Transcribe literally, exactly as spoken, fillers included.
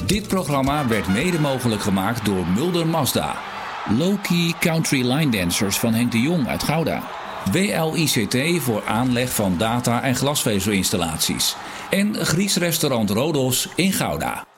Dit programma werd mede mogelijk gemaakt door Mulder Mazda. Low-Key Country Line Dancers van Henk de Jong uit Gouda. W L I C T voor aanleg van data- en glasvezelinstallaties. En Grieks restaurant Rodos in Gouda.